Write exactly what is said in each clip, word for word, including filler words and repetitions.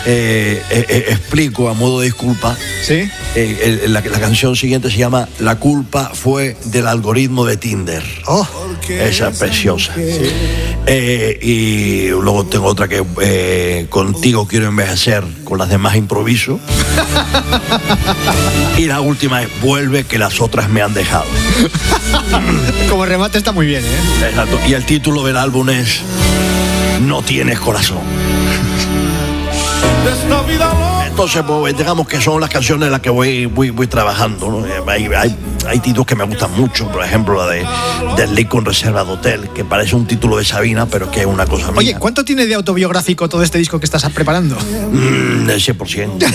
eh, eh, eh, explico a modo de disculpa. ¿Sí? Eh, el, la, la canción siguiente se llama La culpa fue del algoritmo de Tinder. Oh, esa es preciosa. Sí. Eh, y luego tengo otra que eh, Contigo quiero envejecer, con las demás improviso. Y la última es Vuelve que las otras me han dejado. Como remate está muy bien, ¿eh? Exacto. Y el título del álbum es No tienes corazón. Entonces, pues, digamos que son las canciones en las que voy, voy, voy trabajando, ¿no? Hay, hay, hay títulos que me gustan mucho, por ejemplo, la de Del Lincoln Reserva de Hotel, que parece un título de Sabina, pero que es una cosa mía. Oye, ¿cuánto tiene de autobiográfico todo este disco que estás preparando? Mm, del cien por ciento.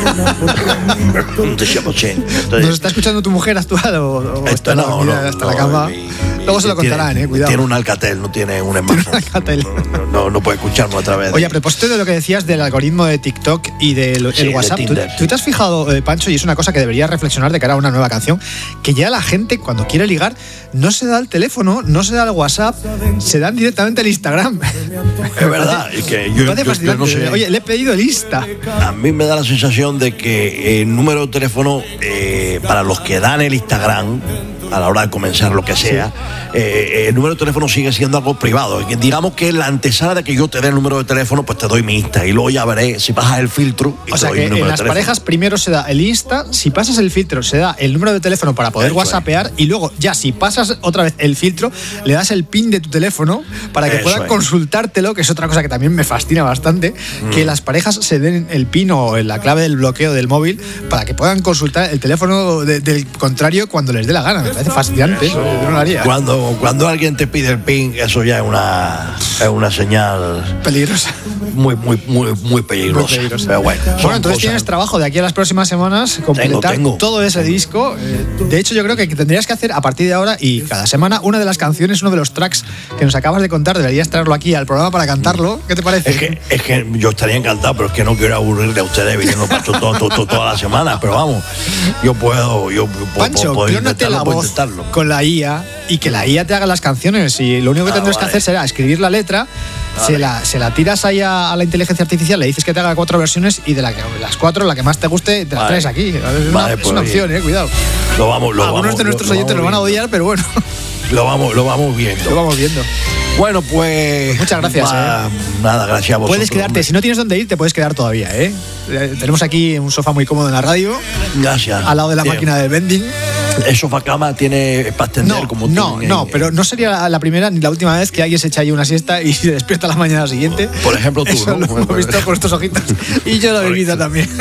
Del cien por ciento. Entonces, ¿nos está escuchando tu mujer actual o, o está no, no, hasta no, la cama? Mi, mi, Luego se lo contarán, tiene, eh, cuidado. Tiene un Alcatel, no tiene un smartphone. Alcatel. No, no, no puede escucharlo a través de... Oye, a propósito de lo que decías del algoritmo de TikTok y del sí, el WhatsApp, de ¿tú, Tinder, ¿tú te has fijado, eh, Pancho, y es una cosa que deberías reflexionar de cara a una nueva canción, que ya la gente cuando quiere ligar no se da el teléfono, no se da el WhatsApp, se dan directamente el Instagram? Es verdad, y que yo, yo, yo no sé. Oye, le he pedido el Insta. A mí me da la sensación de que el número de teléfono eh, para los que dan el Instagram a la hora de comenzar lo que sea, sí. eh, el número de teléfono sigue siendo algo privado. Digamos que la antesala de que yo te dé el número de teléfono, pues te doy mi Insta y luego ya veré si pasas el filtro y o te sea doy que el número en de las teléfono. parejas primero se da el Insta, si pasas el filtro se da el número de teléfono para poder Eso whatsappear es. Y luego ya si pasas otra vez el filtro le das el pin de tu teléfono para que Eso puedan es. consultártelo, que es otra cosa que también me fascina bastante, mm. que las parejas se den el pin o la clave del bloqueo del móvil para que puedan consultar el teléfono de, del contrario cuando les dé la gana. Me parece fascinante eso, yo no lo haría. Cuando, cuando alguien te pide el pin, eso ya es una, es una señal peligrosa. Muy, muy, muy, muy peligrosa. Muy peligrosa. Pero bueno, bueno entonces cosas. Tienes trabajo de aquí a las próximas semanas, completar tengo, tengo. todo ese disco. De hecho, yo creo que tendrías que hacer a partir de ahora y cada semana una de las canciones, uno de los tracks que nos acabas de contar, deberías traerlo aquí al programa para cantarlo. ¿Qué te parece? Es que, es que yo estaría encantado, pero es que no quiero aburrirle a ustedes viniendo Pancho todo, todo, todo, toda la semana. Pero vamos, yo puedo, yo puedo, Pancho, puedo clónate la voz intentarlo. con la I A y que la I A te haga las canciones. Y lo único que ah, tendrás vale. que hacer será escribir la letra. Se la, se la tiras ahí a, a la inteligencia artificial, le dices que te haga cuatro versiones y de la que, las cuatro, la que más te guste, te la vale. traes aquí. Es una, Vale, es pues, una opción, eh, cuidado. Lo vamos, lo Algunos vamos, de nuestros lo, oyentes lo, lo van a viendo. odiar, pero bueno. Lo vamos, lo vamos viendo. Lo vamos viendo. Bueno, pues... Muchas gracias. Va, eh. Nada, gracias a vosotros. Puedes quedarte, si no tienes dónde ir, te puedes quedar todavía, ¿eh? Tenemos aquí un sofá muy cómodo en la radio. Gracias. Al lado de la Bien. máquina del vending. El sofá cama tiene para extender No, como no, tienen, no, eh, pero no sería la, la primera ni la última vez que alguien se echa ahí una siesta y se despierta la mañana siguiente. Por ejemplo, tú, Eso ¿no? lo hemos visto con estos ojitos. Y yo lo he vivido también.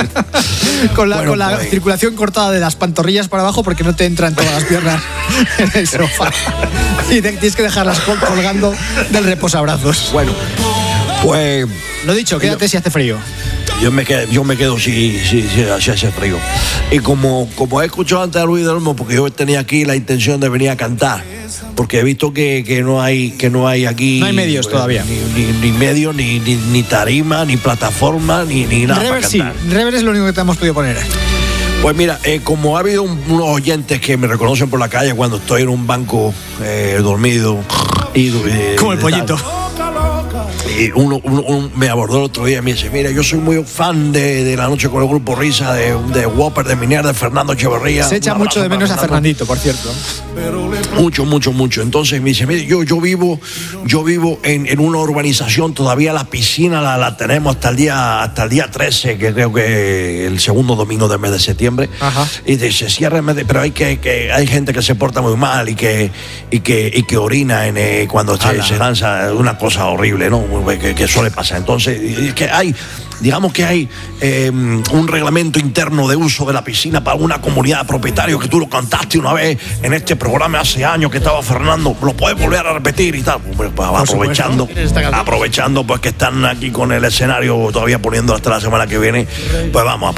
con la, Bueno, con la pues. circulación cortada de las pantorrillas para abajo porque no te entran todas las piernas en el sofá. Y te, tienes que dejarlas col- colgando del reposabrazos. Bueno, pues... Lo dicho, quédate si hace frío. Yo me quedo, yo me quedo si, si, si, si hace frío. Y como, como he escuchado antes a Luis del Olmo, porque yo tenía aquí la intención de venir a cantar, porque he visto que, que no hay que no hay aquí... No hay medios pues, todavía. Ni, ni, ni medios, ni, ni, ni tarima, ni plataforma, ni, ni nada Rever para sí, cantar. Rever es lo único que te hemos podido poner. Pues mira, eh, como ha habido un, unos oyentes que me reconocen por la calle cuando estoy en un banco eh, dormido y, eh, Como el pollito. Y uno, uno, uno me abordó el otro día y me dice, mira, yo soy muy fan de, de La Noche con el Grupo Risa, de, de Whopper, de Minier, de Fernando Echeverría. Se echa Un abrazo mucho de menos para a Fernandito, por cierto. Mucho, mucho, mucho. Entonces me dice, mire, yo, yo vivo, yo vivo en, en una urbanización, todavía la piscina la, la tenemos hasta el día, hasta el día trece, que creo que el segundo domingo del mes de septiembre. Ajá. Y dice, cierre, pero hay que, que hay gente que se porta muy mal y que, y que, y que orina en, eh, cuando se, se lanza, una cosa horrible, ¿no? Que, que suele pasar. Entonces, es que hay, digamos que hay eh, un reglamento interno de uso de la piscina para una comunidad de propietarios que tú lo cantaste una vez en este programa hace años que estaba Fernando, lo puedes volver a repetir y tal. Pues, pues, aprovechando, aprovechando pues que están aquí con el escenario todavía poniendo hasta la semana que viene, pues vamos a